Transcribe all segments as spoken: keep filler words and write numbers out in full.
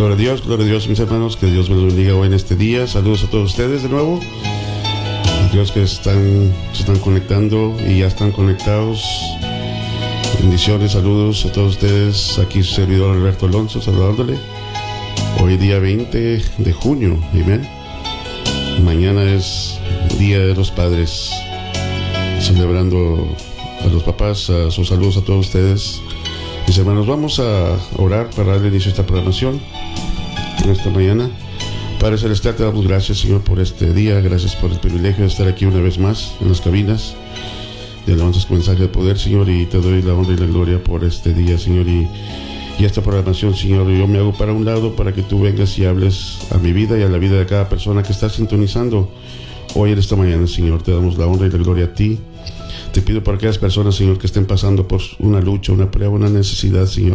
Gloria a Dios, gloria a Dios, mis hermanos, que Dios me los bendiga hoy en este día. Saludos a todos ustedes de nuevo. Dios que están, se están conectando y ya están conectados. Bendiciones, saludos a todos ustedes. Aquí su servidor Alberto Alonso, saludándole. Hoy día veinte de junio, amén. Mañana es Día de los Padres, celebrando a los papás, a sus saludos a todos ustedes. Mis hermanos, vamos a orar para darle inicio a esta programación en esta mañana. Padre Celestial, te damos gracias, Señor, por este día. Gracias por el privilegio de estar aquí una vez más en las cabinas de alabanzas con mensaje de poder, Señor, y te doy la honra y la gloria por este día, Señor, y, y esta programación, Señor. Yo me hago para un lado para que tú vengas y hables a mi vida y a la vida de cada persona que está sintonizando hoy en esta mañana, Señor. Te damos la honra y la gloria a ti. Te pido por aquellas personas, Señor, que estén pasando por una lucha, una prueba, una necesidad, Señor.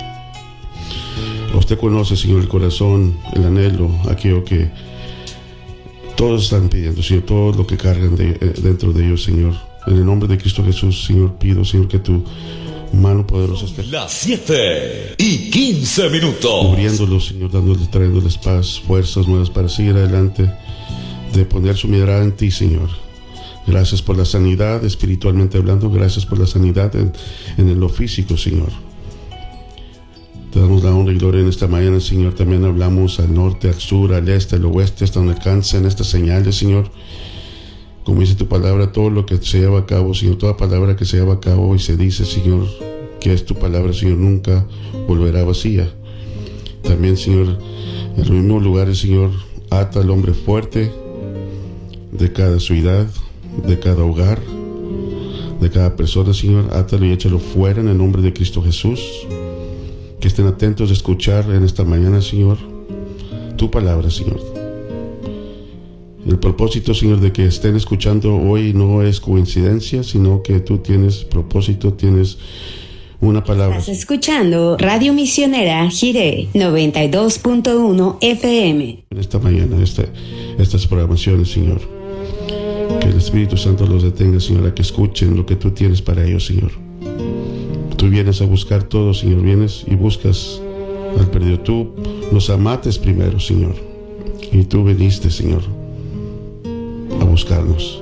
Usted conoce, Señor, el corazón, el anhelo, aquello que todos están pidiendo, Señor, todo lo que cargan de, eh, dentro de ellos, Señor. En el nombre de Cristo Jesús, Señor, pido, Señor, que tu mano poderosa esté las siete y quince minutos cubriéndolos, Señor, dándoles, trayéndoles paz, fuerzas nuevas para seguir adelante, de poner su mirada en ti, Señor. Gracias por la sanidad, espiritualmente hablando. Gracias por la sanidad en, en lo físico, Señor. Te damos la honra y gloria en esta mañana, Señor. También hablamos al norte, al sur, al este, al oeste, hasta donde alcancen estas señales, Señor. Como dice tu palabra, todo lo que se lleva a cabo, Señor, toda palabra que se lleva a cabo y se dice, Señor, que es tu palabra, Señor, nunca volverá vacía. También, Señor, en los mismos lugares, Señor, ata al hombre fuerte de cada ciudad, de cada hogar, de cada persona, Señor. Átalo y échalo fuera en el nombre de Cristo Jesús. Que estén atentos a escuchar en esta mañana, Señor, tu palabra, Señor. El propósito, Señor, de que estén escuchando hoy no es coincidencia, sino que tú tienes propósito, tienes una palabra. Estás escuchando Radio Misionera Jireh noventa y dos punto uno F M. En esta mañana, esta, estas programaciones, Señor, que el Espíritu Santo los detenga, Señor, a que escuchen lo que tú tienes para ellos, Señor. Tú vienes a buscar todo, Señor, vienes y buscas al perdido. Tú los amates primero, Señor, y tú viniste, Señor, a buscarnos.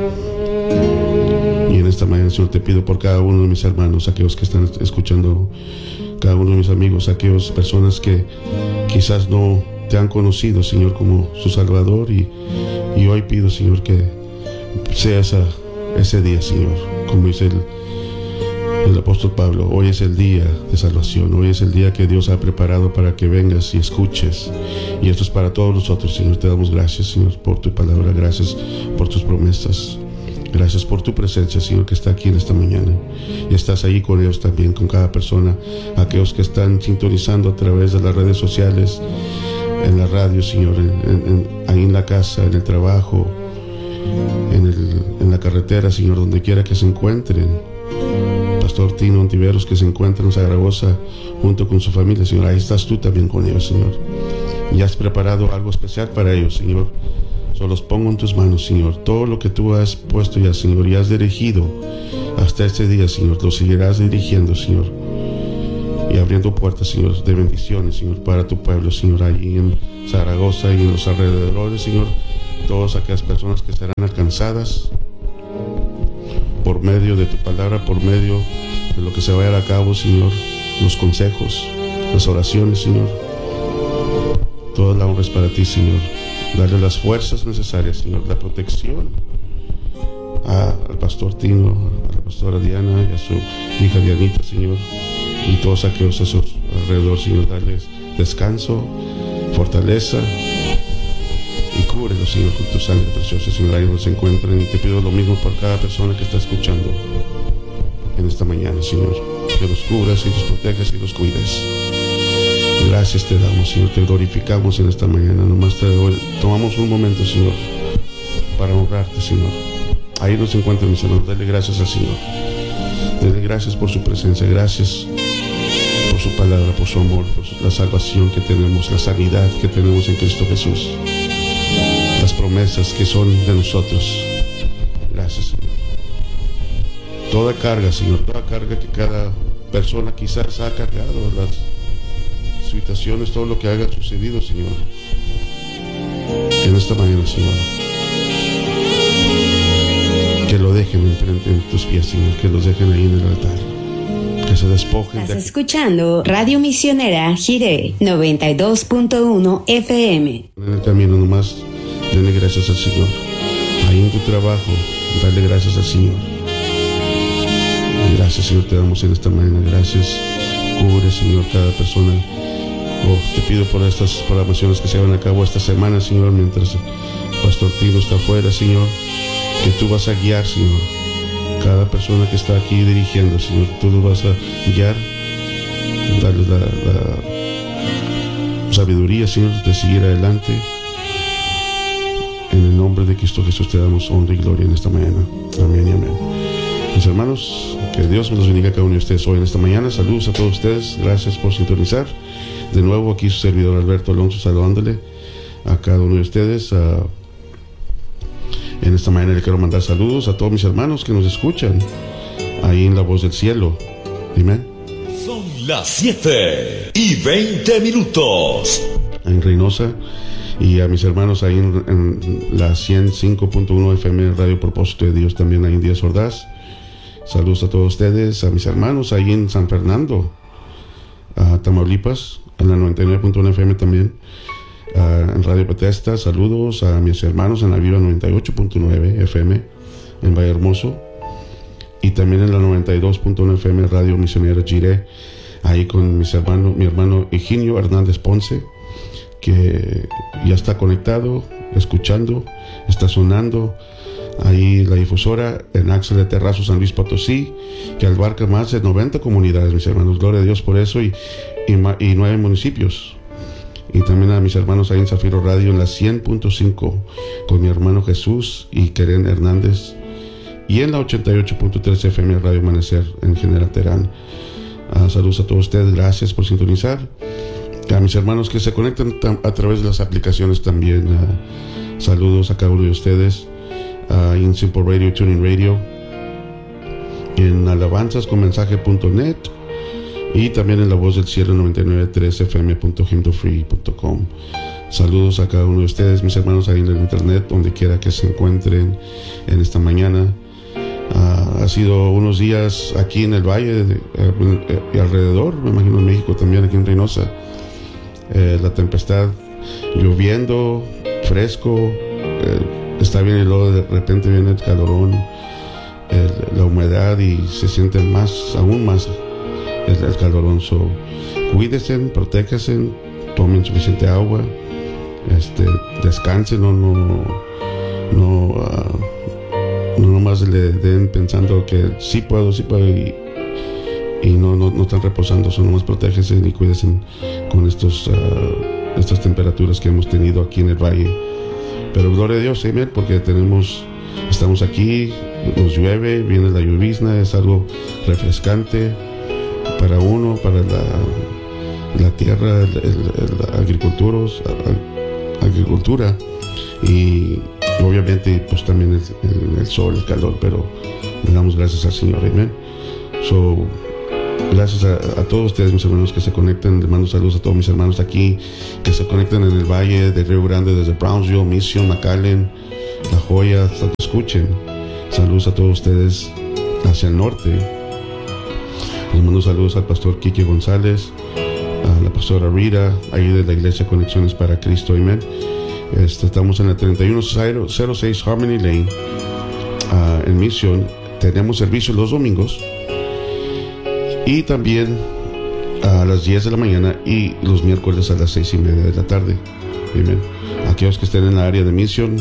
Y en esta mañana, Señor, te pido por cada uno de mis hermanos, aquellos que están escuchando, cada uno de mis amigos, aquellas personas que quizás no te han conocido, Señor, como su Salvador, y, y hoy pido, Señor, que sea esa, ese día, Señor, como dice el El apóstol Pablo. Hoy es el día de salvación. Hoy es el día que Dios ha preparado para que vengas y escuches. Y esto es para todos nosotros, Señor. Te damos gracias, Señor, por tu palabra. Gracias por tus promesas. Gracias por tu presencia, Señor, que está aquí en esta mañana. Y estás ahí con ellos también, con cada persona. Aquellos que están sintonizando a través de las redes sociales, en la radio, Señor, en, en, ahí en la casa, en el trabajo, en, el, en la carretera, Señor, donde quiera que se encuentren. Pastor Tino Ontiveros, que se encuentra en Zaragoza junto con su familia, Señor, ahí estás tú también con ellos, Señor, y has preparado algo especial para ellos, Señor. Solo los pongo en tus manos, Señor. Todo lo que tú has puesto ya, Señor, y has dirigido hasta este día, Señor, lo seguirás dirigiendo, Señor, y abriendo puertas, Señor, de bendiciones, Señor, para tu pueblo, Señor, ahí en Zaragoza y en los alrededores, Señor. Todas aquellas personas que serán alcanzadas por medio de tu palabra, por medio de lo que se vaya a cabo, Señor, los consejos, las oraciones, Señor. Toda la honra es para ti, Señor. Darle las fuerzas necesarias, Señor, la protección a, al pastor Tino, a la pastora Diana y a su hija Dianita, Señor, y todos aquellos a su alrededor, Señor. Darles descanso, fortaleza, y cúbrelos, Señor, con tu sangre preciosa, Señor, ahí donde se encuentren. Y te pido lo mismo por cada persona que está escuchando en esta mañana, Señor, que los cubras y los protejas y los cuides. Gracias te damos, Señor, te glorificamos en esta mañana. Nomás te doy, tomamos un momento, Señor, para honrarte, Señor. Ahí nos encuentran, mis hermanos. Dale gracias al Señor. Dale gracias por su presencia. Gracias por su palabra, por su amor, por la salvación que tenemos, la sanidad que tenemos en Cristo Jesús, las promesas que son de nosotros. Gracias, Señor. Toda carga, Señor, toda carga que cada persona quizás ha cargado, ¿verdad? situaciones, todo lo que haya sucedido, Señor, en esta mañana, Señor, que lo dejen enfrente de tus pies, Señor, que los dejen ahí en el altar, que se despojen. Estás de... escuchando Radio Misionera Jiré noventa y dos punto uno F M. En el camino nomás, denle gracias al Señor. Ahí en tu trabajo, dale gracias al Señor. Gracias, Señor, te damos en esta mañana. Gracias. Cubre, Señor, cada persona. Oh, te pido por estas programaciones que se llevan a cabo esta semana, Señor, mientras Pastor Tino está afuera, Señor, que tú vas a guiar, Señor, cada persona que está aquí dirigiendo, Señor, tú los vas a guiar, darles la, la sabiduría, Señor, de seguir adelante. En el nombre de Cristo Jesús te damos honra y gloria en esta mañana. Amén y amén. Mis hermanos, que Dios nos bendiga a cada uno de ustedes hoy en esta mañana. Saludos a todos ustedes, gracias por sintonizar. De nuevo aquí su servidor Alberto Alonso saludándole a cada uno de ustedes. Uh, en esta mañana le quiero mandar saludos a todos mis hermanos que nos escuchan ahí en La Voz del Cielo. Amén. Son las siete y veinte minutos. En Reynosa, y a mis hermanos ahí en, en la ciento cinco punto uno F M Radio Propósito de Dios, también ahí en Díaz Ordaz. Saludos a todos ustedes, a mis hermanos ahí en San Fernando, a Tamaulipas, en la noventa y nueve punto uno F M también, uh, en Radio Bethesda. Saludos a mis hermanos en la Viva noventa y ocho punto nueve F M en Valle Hermoso, y también en la noventa y dos punto uno F M Radio Misionera Jiré, ahí con mis hermanos, mi hermano Higinio Hernández Ponce, que ya está conectado, escuchando, está sonando ahí la difusora en Axel de Terrazo, San Luis Potosí, que abarca más de noventa comunidades, mis hermanos. Gloria a Dios por eso, y, y, y nueve municipios. Y también a mis hermanos ahí en Zafiro Radio en la cien punto cinco con mi hermano Jesús y Keren Hernández, y en la ochenta y ocho punto tres F M Radio Amanecer en General Terán. Uh, saludos a todos ustedes, gracias por sintonizar. A mis hermanos que se conectan a través de las aplicaciones también, uh, saludos a cada uno de ustedes, uh, en Simple Radio, Tuning Radio, en alabanzas con mensaje punto net, y también en La Voz del Cielo noventa y nueve punto tres F M punto hymn free punto com. Saludos a cada uno de ustedes, mis hermanos, ahí en el internet, donde quiera que se encuentren en esta mañana. Uh, ha sido unos días aquí en el valle de, uh, y alrededor, me imagino en México también, aquí en Reynosa. Eh, la tempestad, lloviendo, fresco, eh, está bien, y luego de repente viene el calorón, el, la humedad, y se siente más, aún más el, el calorón. So, cuídense, protéjanse, tomen suficiente agua, este, descansen, no, no, no, uh, no nomás le den pensando que sí puedo, sí puedo, y y no, no, no están reposando. Solo nomás protéjense y cuídense con estos, uh, estas temperaturas que hemos tenido aquí en el valle. Pero gloria a Dios, amén, porque tenemos, estamos aquí, nos llueve, viene la llovizna, es algo refrescante para uno, para la, la tierra, el, el, la agricultura, agricultura, y obviamente pues también el, el, el sol, el calor, pero le damos gracias al Señor, amén. So, gracias a, a todos ustedes, mis hermanos, que se conectan. Les mando saludos a todos mis hermanos aquí que se conectan en el valle de Río Grande, desde Brownsville, Mission, McAllen, La Joya, hasta que escuchen. Saludos a todos ustedes hacia el norte. Les mando saludos al pastor Quique González, a la pastora Rita, ahí de la iglesia Conexiones para Cristo, amén. Este, estamos en la treinta y uno cero seis Harmony Lane, uh, en Mission. Tenemos servicio los domingos, y también a las diez de la mañana, y los miércoles a las seis y media de la tarde. Amén. Aquellos que estén en la área de Mission,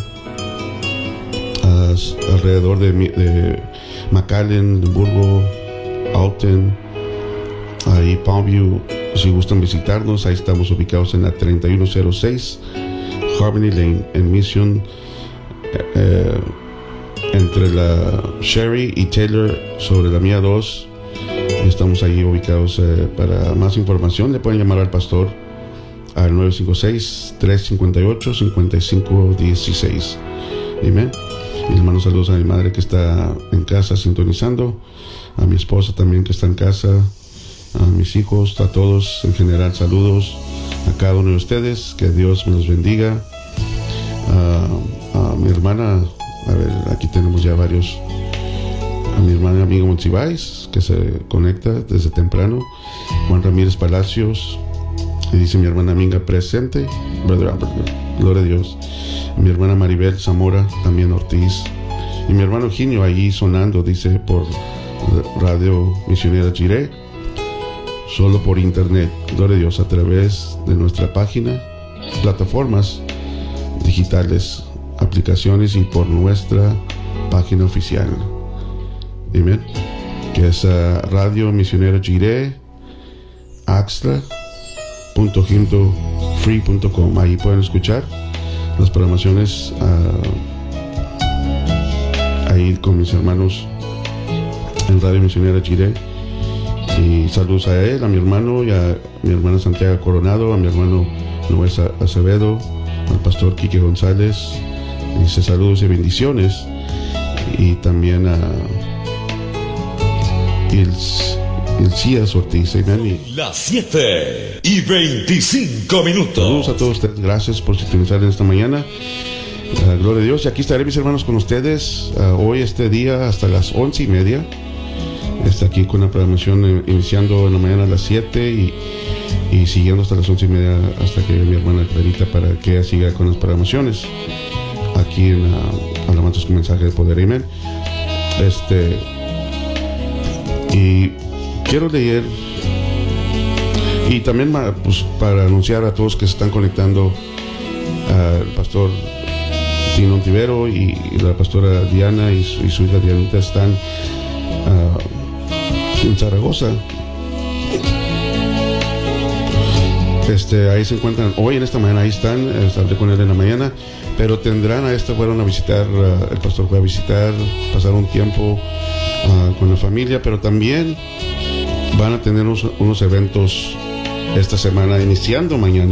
uh, alrededor de, de McAllen, Limburgo, Alton, ahí Palmview, si gustan visitarnos, ahí estamos ubicados en la treinta y uno cero seis Harmony Lane en Mission, eh, entre la Sherry y Taylor, sobre la Mía dos. Estamos ahí ubicados. Eh, para más información le pueden llamar al pastor al nueve cinco seis, tres cinco ocho, cinco cinco uno seis. Amén. Y les mando saludos a mi madre que está en casa sintonizando, a mi esposa también que está en casa, a mis hijos, a todos en general, saludos a cada uno de ustedes, que Dios me los bendiga. A, a mi hermana, a ver, aquí tenemos ya varios, a mi hermana amigo Monsiváis, que se conecta desde temprano, Juan Ramírez Palacios, y dice mi hermana Minga presente, brother Albert, gloria a Dios. Mi hermana Maribel Zamora, también Ortiz, y mi hermano Eugenio ahí sonando, dice, por Radio Misionera Jiré, solo por internet, gloria a Dios, a través de nuestra página, plataformas digitales, aplicaciones y por nuestra página oficial. Amén. Que es uh, Radio Misionera Jiré, axtra punto hinto free punto com. Ahí pueden escuchar las programaciones uh, ahí con mis hermanos en Radio Misionera Jiré. Y saludos a él, a mi hermano y a mi hermana Santiago Coronado, a mi hermano Noé Acevedo, al pastor Quique González. Dice saludos y bendiciones. Y también a el Ilcías Ortiz. Amén. Las siete y veinticinco minutos. Saludos a todos ustedes. Gracias por sintonizar en esta mañana. Uh, gloria a Dios. Y aquí estaré, mis hermanos, con ustedes uh, hoy, este día, hasta las once y media. Está aquí con la programación eh, iniciando en la mañana a las siete y, y siguiendo hasta las once y media hasta que mi hermana Clarita para que ella siga con las programaciones aquí en uh, Alabanzas con Mensaje de Poder. Amén. Este y quiero leer y también pues, para anunciar a todos que se están conectando al pastor Tino Ontivero y, y la pastora Diana y su, y su hija Dianita están uh, en Zaragoza. Este, ahí se encuentran hoy en esta mañana, ahí están, estaré con él en la mañana, pero tendrán a esta, fueron a visitar, uh, el pastor fue a visitar, pasar un tiempo uh, con la familia, pero también van a tener unos, unos eventos esta semana, iniciando mañana.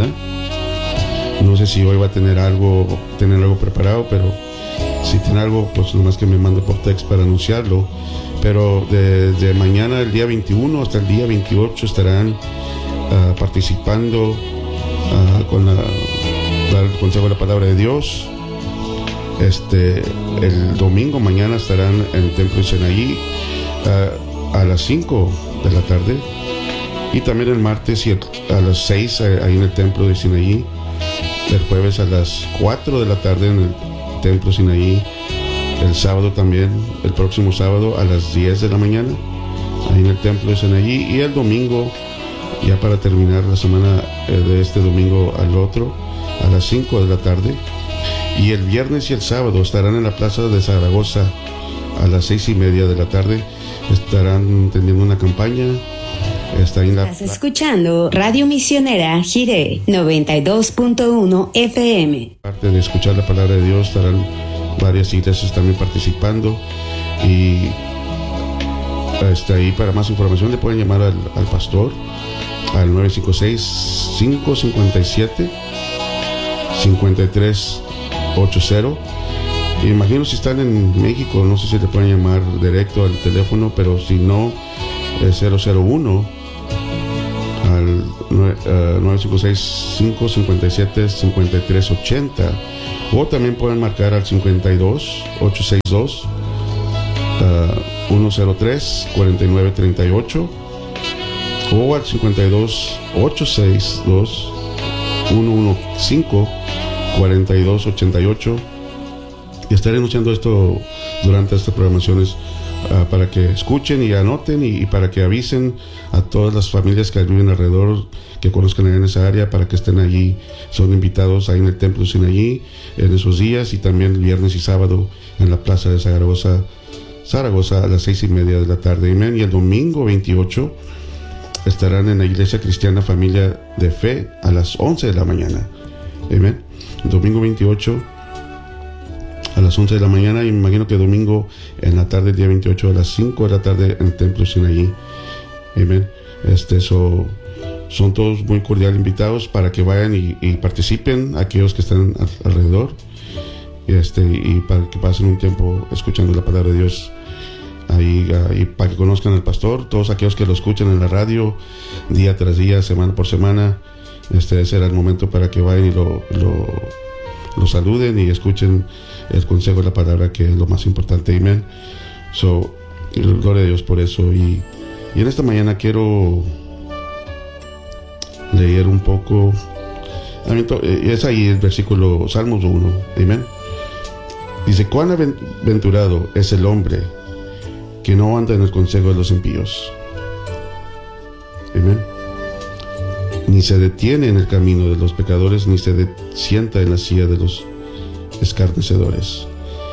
No sé si hoy va a tener algo, tener algo preparado, pero si tiene algo, pues nomás que me mande por text para anunciarlo. Pero desde mañana, el día veintiuno hasta el día veintiocho, estarán uh, participando uh, con la, dar el consejo de la palabra de Dios. Este, el domingo mañana estarán en el templo de Sinaí uh, a las cinco de la tarde. Y también el martes y el, a las seis uh, ahí en el templo de Sinaí. El jueves a las cuatro de la tarde en el templo Sinaí. El sábado también, el próximo sábado a las diez de la mañana, ahí en el templo de Sinaí. Y el domingo, ya para terminar la semana eh, de este domingo al otro, a las cinco de la tarde. Y el viernes y el sábado estarán en la plaza de Zaragoza a las seis y media de la tarde. Estarán teniendo una campaña. Está en la... Estás escuchando Radio Misionera Jiré noventa y dos punto uno F M. Aparte de escuchar la palabra de Dios, estarán varias iglesias también participando. Y está ahí. Para más información le pueden llamar al, al pastor al nueve cinco seis, cinco cinco siete, cinco tres ocho cero. Y imagino si están en México, no sé si le pueden llamar directo al teléfono, pero si no, es cero cero uno al nueve cinco seis, cinco cinco siete, cinco tres ocho cero. O también pueden marcar al cincuenta y dos, ochocientos sesenta y dos, uh, ciento tres, cuarenta y nueve treinta y ocho, o al cincuenta y dos, ochocientos sesenta y dos, ciento quince, cuarenta y dos ochenta y ocho. Y estaré anunciando esto durante estas programaciones uh, para que escuchen y anoten y, y para que avisen a todas las familias que viven alrededor, que conozcan en esa área, para que estén allí. Son invitados ahí en el templo Sinaí en esos días, y también el viernes y sábado en la plaza de Zaragoza, Zaragoza a las seis y media de la tarde. Amén. Y el domingo veintiocho estarán en la Iglesia Cristiana Familia de Fe a las once de la mañana. Amén. El domingo veintiocho a las once de la mañana, y me imagino que domingo en la tarde, el día veintiocho a las cinco de la tarde en el templo Sinaí. Amén. Este, so, son todos muy cordial invitados para que vayan y, y participen, aquellos que están a, alrededor, y, este, y para que pasen un tiempo escuchando la palabra de Dios ahí, ahí para que conozcan al pastor, todos aquellos que lo escuchan en la radio día tras día, semana por semana. Este será el momento para que vayan y lo, lo, lo saluden y escuchen el consejo de la palabra, que es lo más importante. Amén. So, gloria a Dios por eso. Y, y en esta mañana quiero leer un poco. Es ahí el versículo Salmos uno. Amén. Dice: cuán aventurado es el hombre que no anda en el consejo de los impíos. Amén. Ni se detiene en el camino de los pecadores, ni se de, sienta en la silla de los escarnecedores,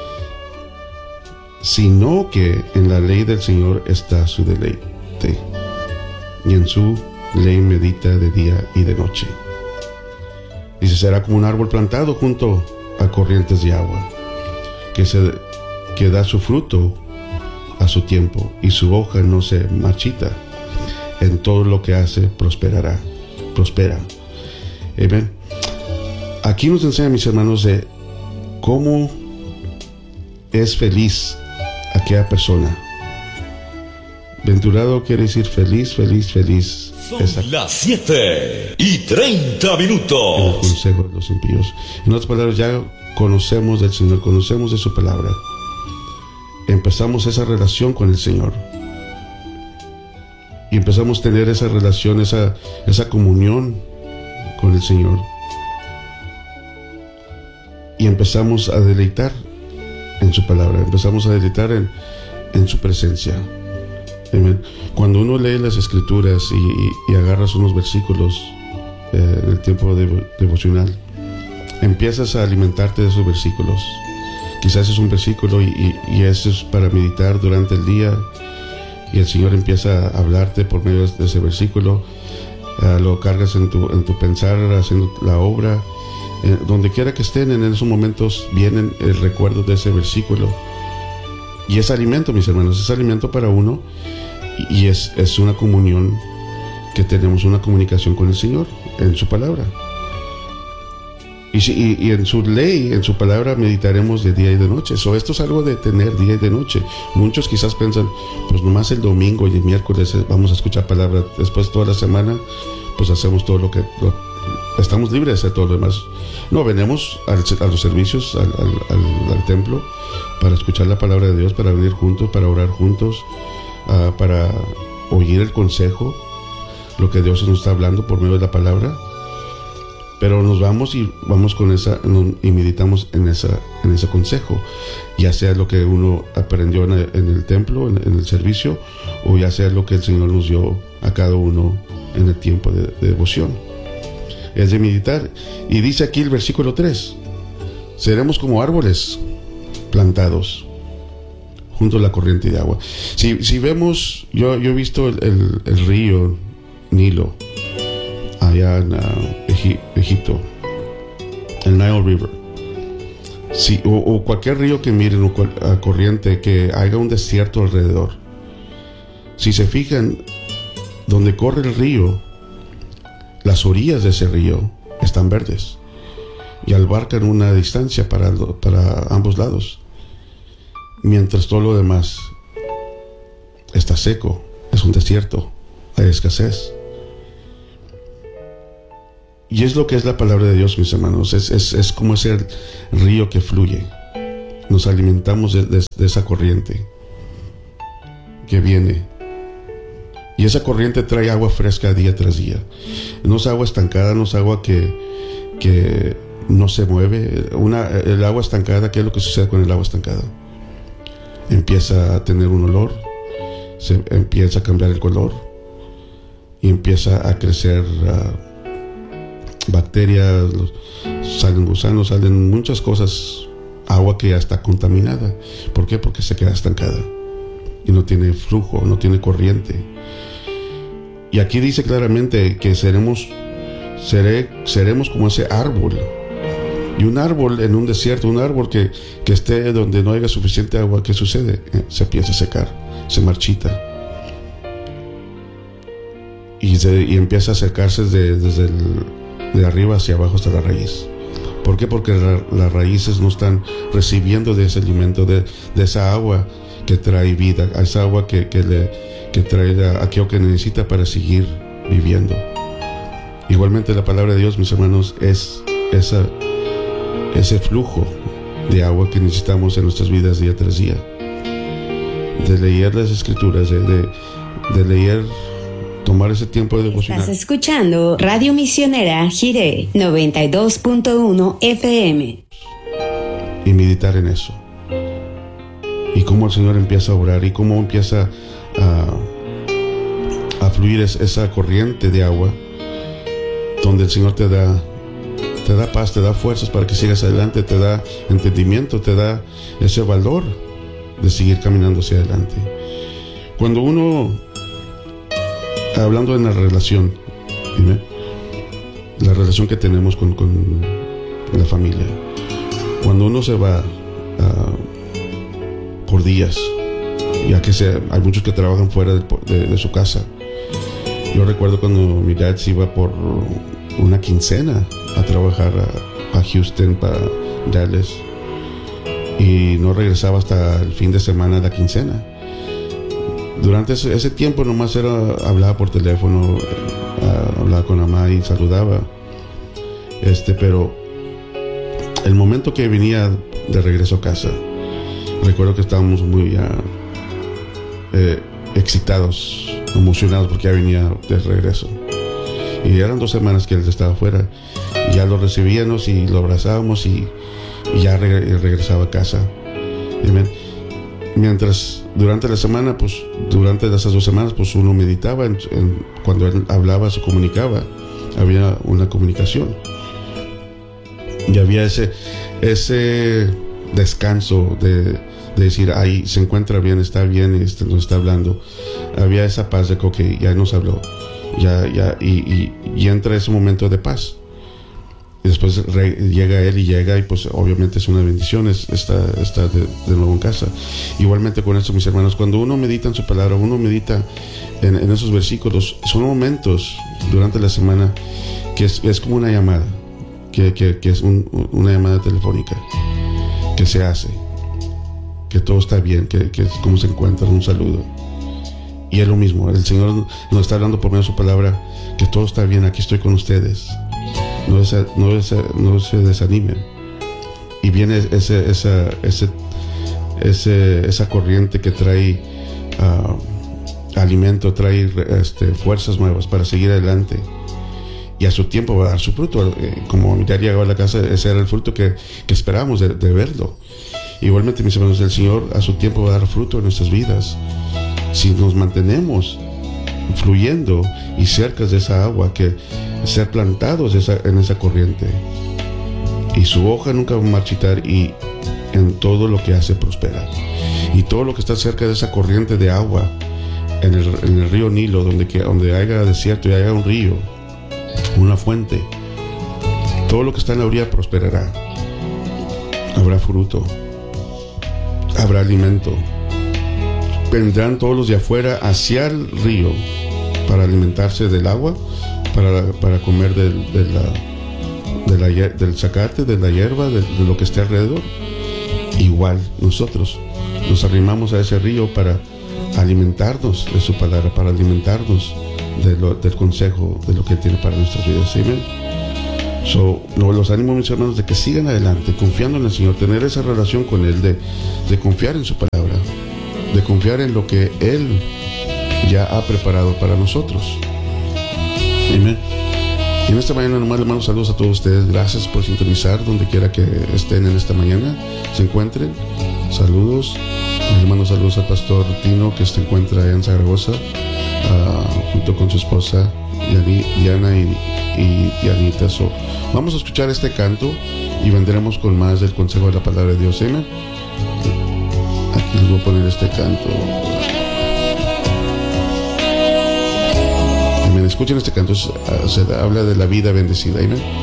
sino que en la ley del Señor está su deleite, y en su ley medita de día y de noche. Dice: será como un árbol plantado junto a corrientes de agua, que, se, que da su fruto a su tiempo, y su hoja no se marchita. En todo lo que hace prosperará. Prospera. Amén. Aquí nos enseña, mis hermanos, de cómo es feliz aquella persona. Venturado quiere decir feliz, feliz, feliz. Son Exacto. Las siete y treinta minutos. En el consejo de los impíos. En otras palabras, ya conocemos del Señor, conocemos de su palabra. Empezamos esa relación con el Señor. Y empezamos a tener esa relación, esa, esa comunión con el Señor. Y empezamos a deleitar en su palabra, empezamos a deleitar en, en su presencia. Amén. Cuando uno lee las Escrituras y, y, y agarras unos versículos eh, en el tiempo de, devocional, empiezas a alimentarte de esos versículos. Quizás es un versículo y, y, y eso es para meditar durante el día. Y el Señor empieza a hablarte por medio de ese versículo. Uh, lo cargas en tu, en tu pensar, haciendo la obra. Eh, donde quiera que estén, en esos momentos vienen el recuerdo de ese versículo. Y es alimento, mis hermanos, es alimento para uno. Y, y es, es una comunión, que tenemos una comunicación con el Señor en su palabra. Y, y, y en su ley, en su palabra, meditaremos de día y de noche. So, esto es algo de tener día y de noche. Muchos quizás piensan, pues nomás el domingo y el miércoles vamos a escuchar palabra. Después toda la semana, pues hacemos todo lo que... Lo, estamos libres de hacer todo lo demás. No, venimos al, a los servicios, al, al, al, al templo, para escuchar la palabra de Dios, para venir juntos, para orar juntos, uh, para oír el consejo, lo que Dios nos está hablando por medio de la palabra. Pero nos vamos y vamos con esa y meditamos en esa en ese consejo, ya sea lo que uno aprendió en el, en el templo, en, en el servicio, o ya sea lo que el Señor nos dio a cada uno en el tiempo de, de devoción. Es de meditar. Y dice aquí el versículo tres: seremos como árboles plantados junto a la corriente de agua. Si, si vemos, yo, yo he visto el, el, el río Nilo allá en uh, Egi- Egipto, el Nile River. Si, o, o cualquier río que miren, o cual, uh, corriente, que haya un desierto alrededor. Si se fijan, donde corre el río, las orillas de ese río están verdes y abarcan una distancia para, para ambos lados, mientras todo lo demás está seco, es un desierto, hay escasez. Y es lo que es la palabra de Dios, mis hermanos. Es, es, es como ese río que fluye. Nos alimentamos de, de, de esa corriente que viene. Y esa corriente trae agua fresca día tras día. No es agua estancada, no es agua que, que no se mueve. Una, el agua estancada, ¿qué es lo que sucede con el agua estancada? Empieza a tener un olor, se empieza a cambiar el color y empieza a crecer uh, bacterias, los, salen gusanos, salen muchas cosas. Agua que ya está contaminada. ¿Por qué? Porque se queda estancada y no tiene flujo, no tiene corriente. Y aquí dice claramente que seremos seré, seremos como ese árbol. Y un árbol en un desierto, un árbol que, que esté donde no haya suficiente agua, ¿qué sucede? Eh, se empieza a secar, se marchita. Y, se, y empieza a secarse de, desde el, de arriba hacia abajo hasta la raíz. ¿Por qué? Porque la, las raíces no están recibiendo de ese alimento, de, de esa agua que trae vida, a esa agua que, que, le, que trae aquello que necesita para seguir viviendo. Igualmente la palabra de Dios, mis hermanos, es esa, ese flujo de agua que necesitamos en nuestras vidas día tras día. De leer las escrituras, de, de, de leer, tomar ese tiempo de devocionar. Estás escuchando Radio Misionera Jiré noventa y dos punto uno F M. Y meditar en eso. Y cómo el Señor empieza a obrar y cómo empieza a, a fluir es, esa corriente de agua, donde el Señor te da, te da paz, te da fuerzas para que sigas adelante, te da entendimiento, te da ese valor de seguir caminando hacia adelante. Cuando uno, hablando en la relación, ¿sí? La relación que tenemos con, con la familia, cuando uno se va uh, por días, ya que se, hay muchos que trabajan fuera de, de, de su casa. Yo recuerdo cuando mi dad se iba por una quincena a trabajar a, a Houston para Dallas, y no regresaba hasta el fin de semana de la quincena. Durante ese, ese tiempo nomás era, hablaba por teléfono, uh, hablaba con mamá y saludaba. Este, pero el momento que venía de regreso a casa, recuerdo que estábamos muy uh, eh, excitados, emocionados, porque ya venía de regreso. Y eran dos semanas que él estaba afuera. Ya lo recibíamos y lo abrazábamos y, y ya reg- regresaba a casa. Amén. Mientras durante la semana, pues durante esas dos semanas, pues uno meditaba en, en, cuando él hablaba, se comunicaba, había una comunicación y había ese ese descanso de, de decir, ahí se encuentra bien, está bien, este, nos está hablando. Había esa paz de que okay, ya nos habló, ya ya y, y, y entra ese momento de paz. Y después re, llega él y llega y pues obviamente es una bendición, es, está, está de, de nuevo en casa. Igualmente con esto, mis hermanos, cuando uno medita en su palabra, uno medita en, en esos versículos, son momentos durante la semana que es, es como una llamada, que, que, que es un, una llamada telefónica que se hace, que todo está bien, que, que cómo se encuentra, un saludo. Y es lo mismo, el Señor nos está hablando por medio de su palabra, que todo está bien, aquí estoy con ustedes. No, esa, no, esa, no se desanimen. Y viene ese, esa, ese, ese, esa corriente que trae uh, alimento, trae este, fuerzas nuevas para seguir adelante. Y a su tiempo va a dar su fruto. Eh, como ya llegaba a la casa, ese era el fruto que, que esperábamos de, de verlo. Igualmente, mis hermanos, el Señor a su tiempo va a dar fruto en nuestras vidas. Si nos mantenemos fluyendo y cerca de esa agua, que ser plantados esa, en esa corriente, y su hoja nunca va a marchitar, y en todo lo que hace prospera. Y todo lo que está cerca de esa corriente de agua, en el, en el río Nilo, donde, que, donde haya desierto y haya un río, una fuente, todo lo que está en la orilla prosperará. Habrá fruto, habrá alimento. Vendrán todos los de afuera hacia el río para alimentarse del agua, para, para comer del, de la, de la, del zacate, de la hierba, de, de lo que esté alrededor. Igual nosotros nos arrimamos a ese río para alimentarnos de su palabra, para alimentarnos de lo, del consejo, de lo que tiene para nuestras vidas. Amén. So, los animo, mis hermanos, de que sigan adelante, confiando en el Señor, tener esa relación con Él, de, de confiar en su palabra, de confiar en lo que Él ya ha preparado para nosotros. Amén. Y en esta mañana nomás les mando saludos a todos ustedes. Gracias por sintonizar donde quiera que estén en esta mañana, se encuentren. Saludos. Les mando saludos al pastor Tino, que se encuentra allá en Zaragoza, uh, junto con su esposa Diana y, y Dianita. So, vamos a escuchar este canto y vendremos con más del consejo de la palabra de Dios. Amén. Aquí les voy a poner este canto. Amén. Escuchen este canto. Se habla de la vida bendecida. Amén.